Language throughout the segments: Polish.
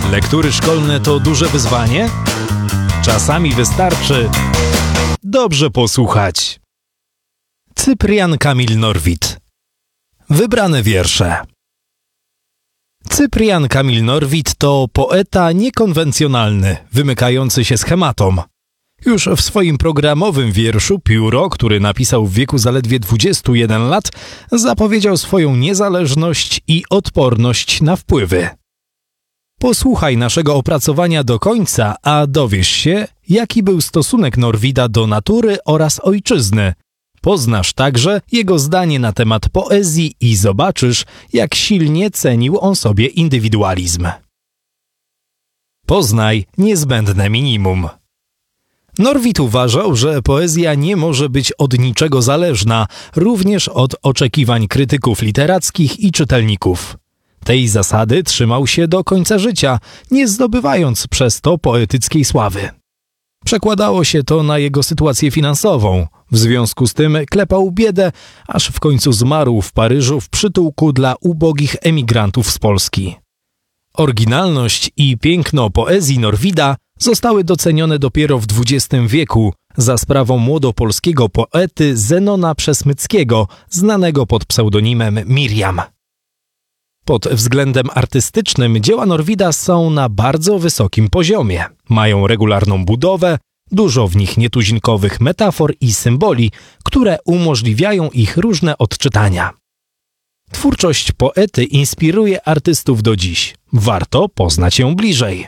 Lektury szkolne to duże wyzwanie? Czasami wystarczy dobrze posłuchać. Cyprian Kamil Norwid. Wybrane wiersze. Cyprian Kamil Norwid to poeta niekonwencjonalny, wymykający się schematom. Już w swoim programowym wierszu Pióro, który napisał w wieku zaledwie 21 lat, zapowiedział swoją niezależność i odporność na wpływy. Posłuchaj naszego opracowania do końca, a dowiesz się, jaki był stosunek Norwida do natury oraz ojczyzny. Poznasz także jego zdanie na temat poezji i zobaczysz, jak silnie cenił on sobie indywidualizm. Poznaj niezbędne minimum. Norwid uważał, że poezja nie może być od niczego zależna, również od oczekiwań krytyków literackich i czytelników. Tej zasady trzymał się do końca życia, nie zdobywając przez to poetyckiej sławy. Przekładało się to na jego sytuację finansową. W związku z tym klepał biedę, aż w końcu zmarł w Paryżu w przytułku dla ubogich emigrantów z Polski. Oryginalność i piękno poezji Norwida zostały docenione dopiero w XX wieku za sprawą młodopolskiego poety Zenona Przesmyckiego, znanego pod pseudonimem Miriam. Pod względem artystycznym dzieła Norwida są na bardzo wysokim poziomie. Mają regularną budowę, dużo w nich nietuzinkowych metafor i symboli, które umożliwiają ich różne odczytania. Twórczość poety inspiruje artystów do dziś. Warto poznać ją bliżej.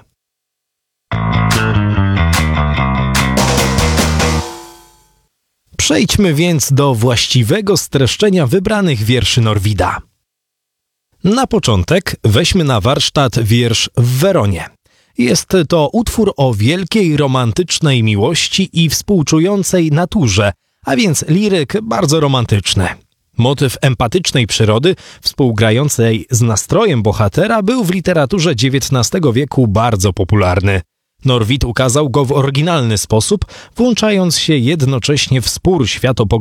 Przejdźmy więc do właściwego streszczenia wybranych wierszy Norwida. Na początek weźmy na warsztat wiersz W Weronie. Jest to utwór o wielkiej, romantycznej miłości i współczującej naturze, a więc liryk bardzo romantyczny. Motyw empatycznej przyrody, współgrającej z nastrojem bohatera, był w literaturze XIX wieku bardzo popularny. Norwid ukazał go w oryginalny sposób, włączając się jednocześnie w spór światopoglądowy